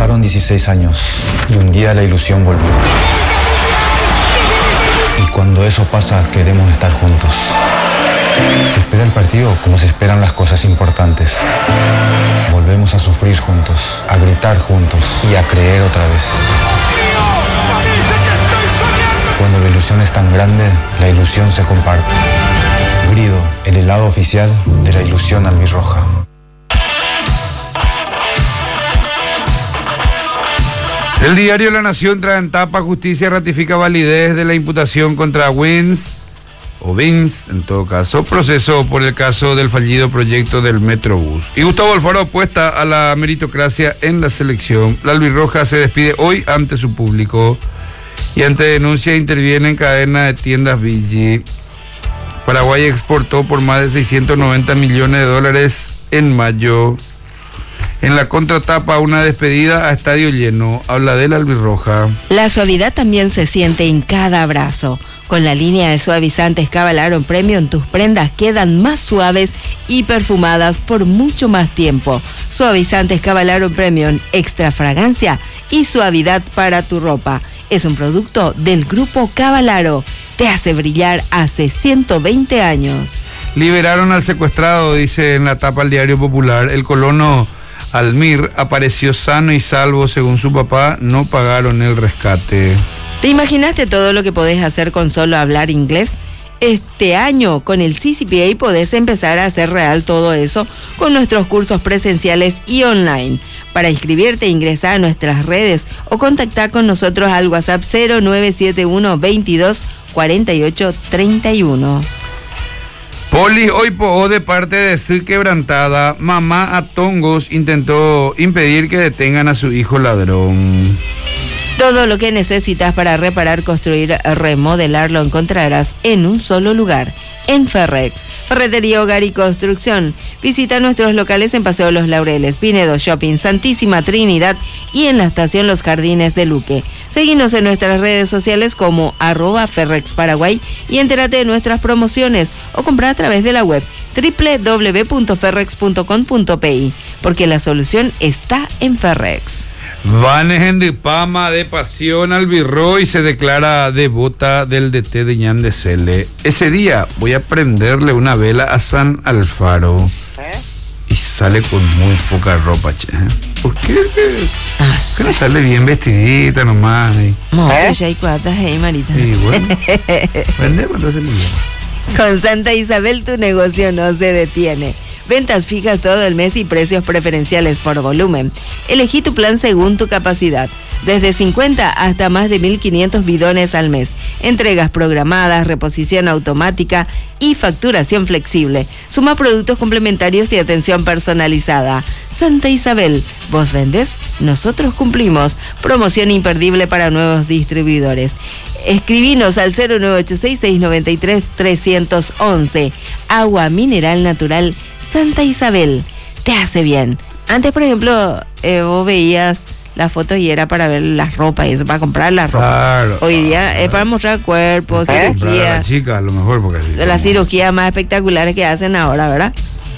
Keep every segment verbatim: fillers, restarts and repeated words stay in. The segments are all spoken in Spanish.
Pasaron dieciséis años y un día la ilusión volvió. Y cuando eso pasa, queremos estar juntos. Se espera el partido como se esperan las cosas importantes. Volvemos a sufrir juntos, a gritar juntos y a creer otra vez. Cuando la ilusión es tan grande, la ilusión se comparte. Grido, el helado oficial de la ilusión albirroja. El diario La Nación trae en tapa: justicia ratifica validez de la imputación contra Wins, o Vince, en todo caso, proceso por el caso del fallido proyecto del Metrobús. Y Gustavo Alfaro apuesta a la meritocracia en la selección. La albirroja se despide hoy ante su público y ante denuncia interviene en cadena de tiendas Vigi. Paraguay exportó por más de seiscientos noventa millones de dólares en mayo. En la contratapa, una despedida a estadio lleno. Habla de la albirroja. La suavidad también se siente en cada abrazo. Con la línea de suavizantes Cavalaron Premium, tus prendas quedan más suaves y perfumadas por mucho más tiempo. Suavizantes Cavalaron Premium, extra fragancia y suavidad para tu ropa. Es un producto del Grupo Cavalaro. Te hace brillar hace ciento veinte años. Liberaron al secuestrado, dice en la tapa el Diario Popular. El colono Almir apareció sano y salvo, según su papá. No pagaron el rescate. ¿Te imaginaste todo lo que podés hacer con solo hablar inglés? Este año con el C C P A podés empezar a hacer real todo eso con nuestros cursos presenciales y online. Para inscribirte, ingresá a nuestras redes o contactá con nosotros al WhatsApp cero nueve siete uno veintidós cuarenta y ocho treinta y uno. Poli hoy poó de parte de su quebrantada. Mamá a tongos intentó impedir que detengan a su hijo ladrón. Todo lo que necesitas para reparar, construir, remodelar lo encontrarás en un solo lugar, en Ferrex. Ferretería, Hogar y Construcción. Visita nuestros locales en Paseo Los Laureles, Pinedo Shopping, Santísima Trinidad y en la estación Los Jardines de Luque. Seguinos en nuestras redes sociales como arroba Ferrex Paraguay y entérate de nuestras promociones o compra a través de la web doble u doble u doble u punto ferrex punto com punto pi, porque la solución está en Ferrex. Vanes en Dipama de pasión albirro y se declara devota del D T de Ñan de Cele. Ese día voy a prenderle una vela a San Alfaro. ¿Eh? Y sale con muy poca ropa, che. ¿Por qué? Ah, sí. Que no sale bien vestidita nomás. ¿Eh? No, pues ya hay cuatas ahí, Marita. Y bueno, prendemos entonces el día. Con Santa Isabel tu negocio no se detiene. Ventas fijas todo el mes y precios preferenciales por volumen. Elegí tu plan según tu capacidad. Desde cincuenta hasta más de mil quinientos bidones al mes. Entregas programadas, reposición automática y facturación flexible. Suma productos complementarios y atención personalizada. Santa Isabel, vos vendés, nosotros cumplimos. Promoción imperdible para nuevos distribuidores. Escribinos al cero nueve ocho seis, seis nueve tres, tres once. Agua mineral natural Santa Isabel, te hace bien. Antes, por ejemplo, eh, vos veías las fotos y era para ver las ropas y eso, para comprar la ropa. Claro. Hoy día es eh, para mostrar cuerpo, ¿Eh? cirugía. A la chica, a lo mejor, porque así. De las cirugías más espectaculares que hacen ahora, ¿verdad?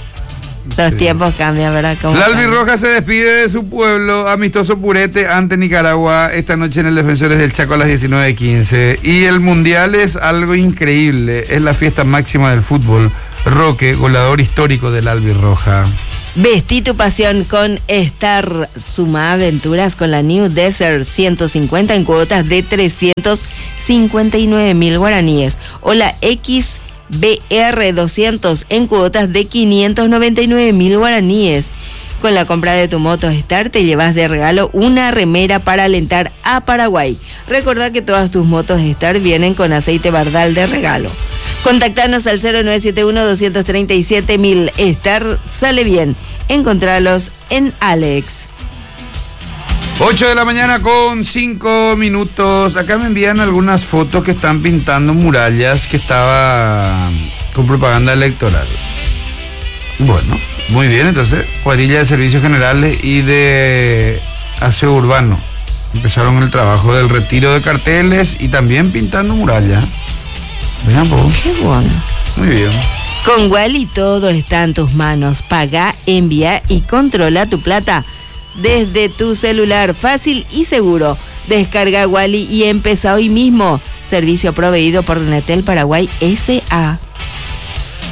Los sí. tiempos cambian, ¿verdad? La albirroja se despide de su pueblo, amistoso Purete ante Nicaragua esta noche en el Defensores del Chaco a las diecinueve quince. Y el Mundial es algo increíble, es la fiesta máxima del fútbol. Roque, goleador histórico del albirroja. Vestí tu pasión con Star. Suma aventuras con la New Desert ciento cincuenta en cuotas de trescientos cincuenta y nueve mil guaraníes. O la X B R doscientos en cuotas de quinientos noventa y nueve mil guaraníes. Con la compra de tu moto Star te llevas de regalo una remera para alentar a Paraguay. Recordá que todas tus motos Star vienen con aceite Bardal de regalo. Contactanos al cero nueve siete uno, dos tres siete mil. Star sale bien. Encontralos en Alex. ocho de la mañana con cinco minutos. Acá me envían algunas fotos que están pintando murallas que estaba con propaganda electoral. Bueno, muy bien, entonces, cuadrilla de servicios generales y de aseo urbano. Empezaron el trabajo del retiro de carteles y también pintando murallas. Vean vos. Qué bueno. Muy bien. Con Wally todo está en tus manos. Paga, envía y controla tu plata desde tu celular, fácil y seguro. Descarga Wally y empezá hoy mismo. Servicio proveído por Donatel Paraguay S A